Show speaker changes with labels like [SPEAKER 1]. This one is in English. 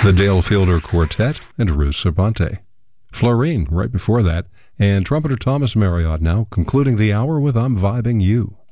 [SPEAKER 1] The Dale Fielder Quartet and Ruth Serpente. Florine right before that, and trumpeter Thomas Marriott now concluding the hour with I'm Vibing You.